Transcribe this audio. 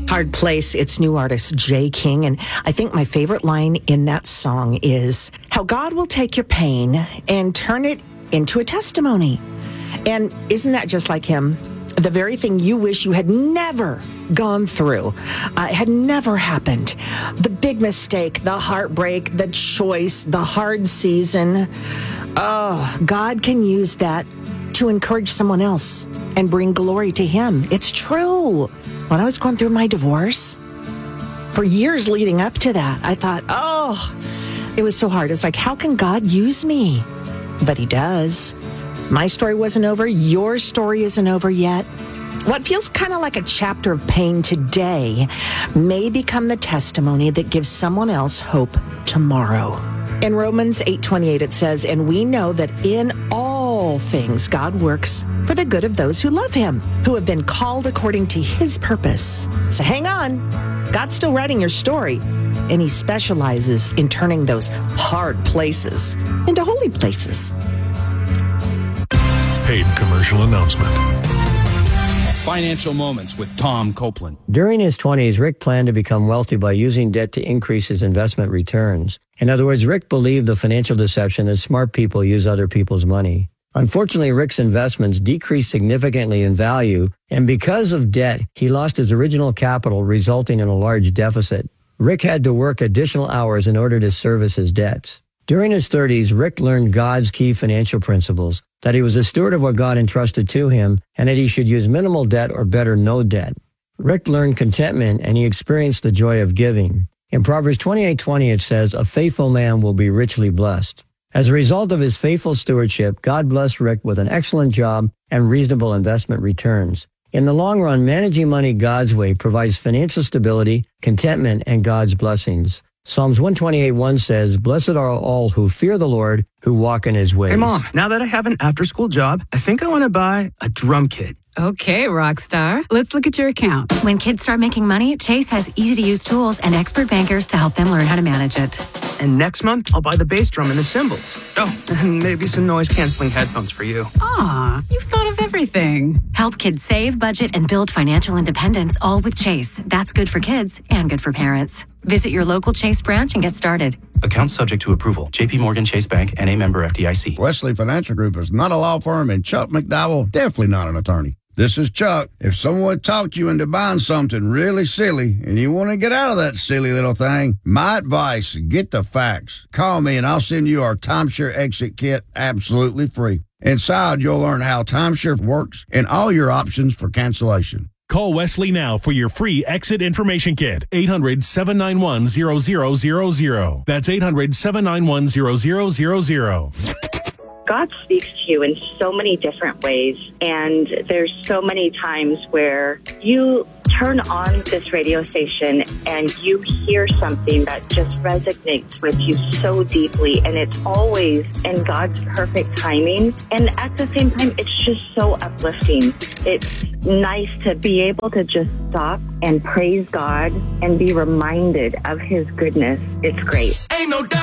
Hard Place, it's new artist Jay King. And I think my favorite line in that song is how God will take your pain and turn it into a testimony. And isn't that just like him? The very thing you wish you had never gone through, had never happened. The big mistake, the heartbreak, the choice, the hard season. Oh, God can use that to encourage someone else and bring glory to him. It's true. When I was going through my divorce, for years leading up to that, I thought, it was so hard. It's like, how can God use me? But he does. My story wasn't over. Your story isn't over yet. What feels kind of like a chapter of pain today may become the testimony that gives someone else hope tomorrow. In Romans 8:28, it says, and we know that in all things God works for the good of those who love him, who have been called according to his purpose. So hang on. God's still writing your story, and he specializes in turning those hard places into holy places. Paid commercial announcement. Financial Moments with Tom Copeland. During his 20s, Rick planned to become wealthy by using debt to increase his investment returns. In other words, Rick believed the financial deception that smart people use other people's money. Unfortunately, Rick's investments decreased significantly in value, and because of debt, he lost his original capital, resulting in a large deficit. Rick had to work additional hours in order to service his debts. During his 30s, Rick learned God's key financial principles, that he was a steward of what God entrusted to him, and that he should use minimal debt or better no debt. Rick learned contentment, and he experienced the joy of giving. In Proverbs 28:20, it says, a faithful man will be richly blessed. As a result of his faithful stewardship, God blessed Rick with an excellent job and reasonable investment returns. In the long run, managing money God's way provides financial stability, contentment, and God's blessings. Psalms 128:1 says, blessed are all who fear the Lord, who walk in his ways. Hey, Mom, now that I have an after-school job, I think I want to buy a drum kit. Okay, Rockstar. Let's look at your account. When kids start making money, Chase has easy-to-use tools and expert bankers to help them learn how to manage it. And next month, I'll buy the bass drum and the cymbals. Oh, and maybe some noise-canceling headphones for you. Aw, you've thought of everything. Help kids save, budget, and build financial independence, all with Chase. That's good for kids and good for parents. Visit your local Chase branch and get started. Account subject to approval. J.P. Morgan Chase Bank, N.A. member FDIC. Wesley Financial Group is not a law firm, and Chuck McDowell definitely not an attorney. This is Chuck. If someone talked you into buying something really silly and you want to get out of that silly little thing, my advice, get the facts. Call me and I'll send you our timeshare exit kit absolutely free. Inside, you'll learn how timeshare works and all your options for cancellation. Call Wesley now for your free exit information kit. 800-791-0000. That's 800-791-0000. God speaks to you in so many different ways, and there's so many times where you turn on this radio station and you hear something that just resonates with you so deeply, and it's always in God's perfect timing. And at the same time, it's just so uplifting. It's nice to be able to just stop and praise God and be reminded of his goodness. It's great. Ain't no doubt.